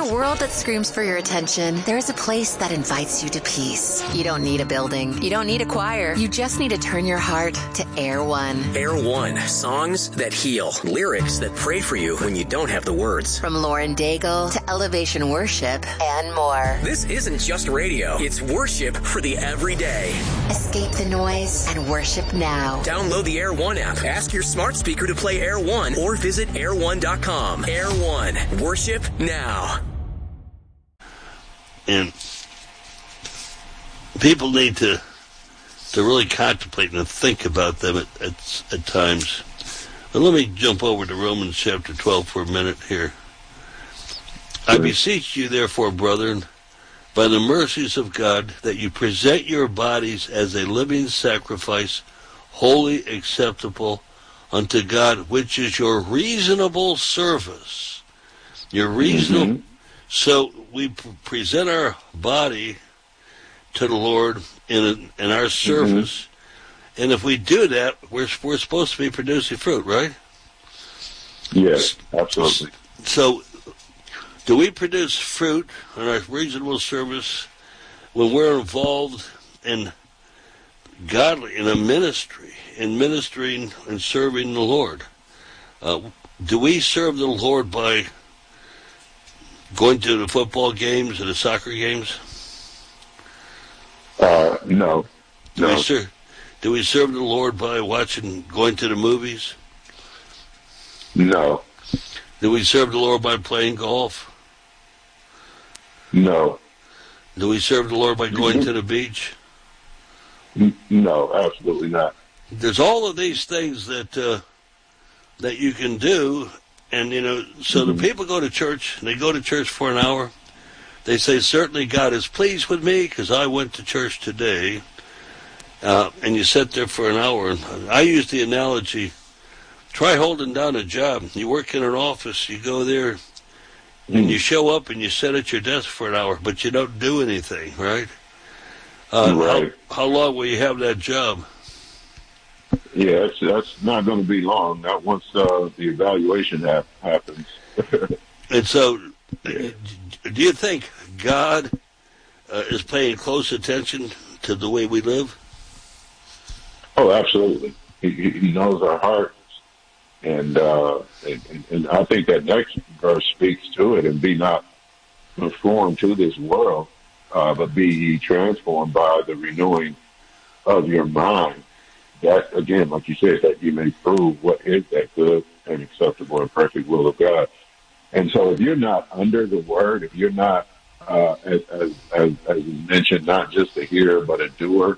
a world that screams for your attention, there is a place that invites you to peace. You don't need a building. You don't need a choir. You just need to turn your heart to Air One. Air One. Songs that heal. Lyrics that pray for you when you don't have the words. From Lauren Daigle to Elevation Worship and more. This isn't just radio. It's worship for the everyday. Escape the noise and worship now. Download the Air One app. Ask your smart speaker to play Air One or visit air1.com. Air One. Worship now. And people need to really contemplate and think about them at times. But let me jump over to Romans chapter 12 for a minute here. I beseech you, therefore, brethren, by the mercies of God, that you present your bodies as a living sacrifice, holy, acceptable unto God, which is your reasonable service. Your reasonable. So we present our body to the Lord in our service, and if we do that, we're supposed to be producing fruit, right? Yes, absolutely. So, do we produce fruit in our reasonable service when we're involved in a ministry, in ministering and serving the Lord? Do we serve the Lord by going to the football games and the soccer games? No. Do we serve the Lord by going to the movies? No. Do we serve the Lord by playing golf? No. Do we serve the Lord by going to the beach? No, absolutely not. There's all of these things that you can do, and so the people go to church, and they go to church for an hour. They say, certainly God is pleased with me because I went to church today. And you sit there for an hour. And I use the analogy, try holding down a job. You work in an office, you go there, and you show up and you sit at your desk for an hour, but you don't do anything, right? Right. How long will you have that job? Yeah, that's not going to be long, not once the evaluation happens. And so, do you think God is paying close attention to the way we live? Oh, absolutely. He knows our hearts, and I think that next verse speaks to it. And be not conformed to this world, but be ye transformed by the renewing of your mind. That, again, like you said, that you may prove what is that good and acceptable and perfect will of God. And so, if you're not under the Word, if you're not, as you mentioned, not just a hearer but a doer.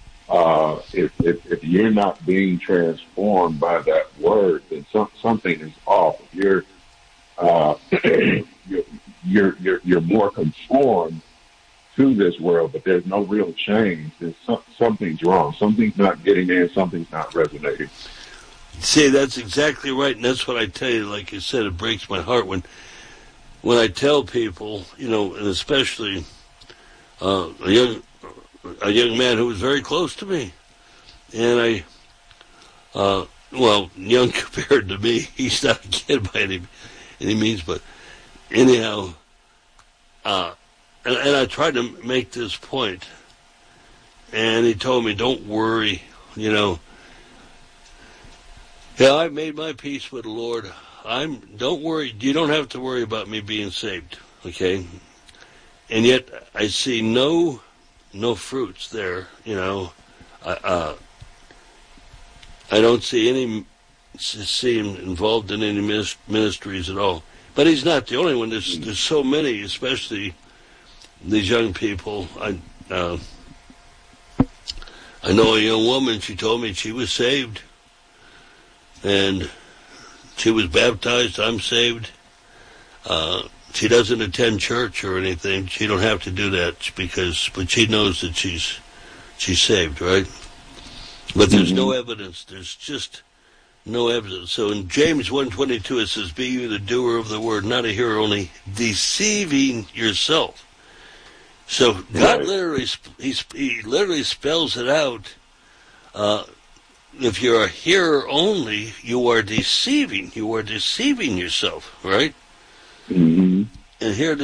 If you're not being transformed by that word, then something is off. If you're more conformed to this world, but there's no real change, then something's wrong. Something's not getting in. Something's not resonating. See, that's exactly right, and that's what I tell you. Like you said, it breaks my heart when I tell people, and especially a young man who was very close to me. And young compared to me, he's not a kid by any means, but anyhow, and I tried to make this point, and he told me, don't worry, I've made my peace with the Lord. Don't worry, you don't have to worry about me being saved, okay? And yet, I see no fruits there, I don't see him involved in any ministries at all. But he's not the only one. There's so many, especially these young people. I know a young woman. She told me she was saved, and she was baptized. I'm saved. She doesn't attend church or anything. She don't have to do that but she knows that she's saved, right? But there's no evidence. There's just no evidence. So in James 1:22 it says, "Be you the doer of the word, not a hearer only, deceiving yourself." So God literally spells it out. If you're a hearer only, you are deceiving. You are deceiving yourself, right? Mm-hmm. And here